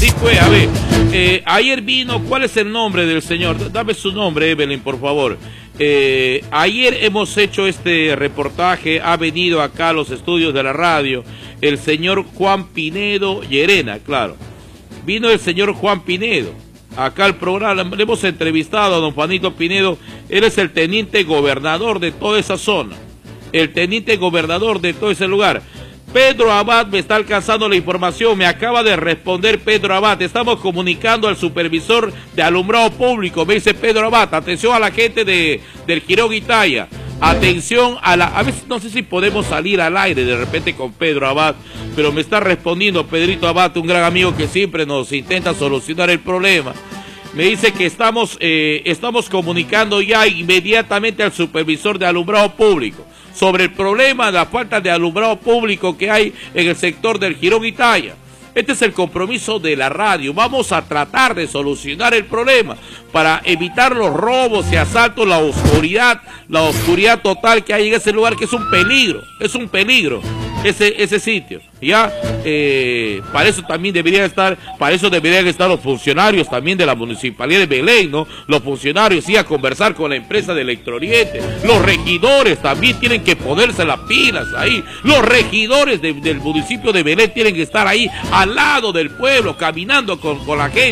Sí, pues, a ver, ayer vino, ¿cuál es el nombre del señor? Dame su nombre, Evelyn, por favor. Ayer hemos hecho este reportaje, ha venido acá a los estudios de la radio el señor Juan Pinedo Llerena, claro. Vino el señor Juan Pinedo, acá al programa, le hemos entrevistado a don Juanito Pinedo, él es el teniente gobernador de toda esa zona, el teniente gobernador de todo ese lugar. Pedro Abad me está alcanzando la información, me acaba de responder Pedro Abad, estamos comunicando al supervisor de alumbrado público, me dice Pedro Abad, atención a la gente del Girón Italia, atención a veces no sé si podemos salir al aire de repente con Pedro Abad, pero me está respondiendo Pedrito Abad, un gran amigo que siempre nos intenta solucionar el problema. Me dice que estamos comunicando ya inmediatamente al supervisor de alumbrado público sobre el problema de la falta de alumbrado público que hay en el sector del Girón Italia. Este es el compromiso de la radio. Vamos a tratar de solucionar el problema para evitar los robos y asaltos, la oscuridad total que hay en ese lugar, que es un peligro ese sitio. Ya, para eso deberían estar los funcionarios también de la Municipalidad de Belén, ¿no? Los funcionarios, sí, a conversar con la empresa de Electrooriente. Los regidores también tienen que ponerse las pilas ahí. Los regidores del municipio de Belén tienen que estar ahí al lado del pueblo, caminando con la gente.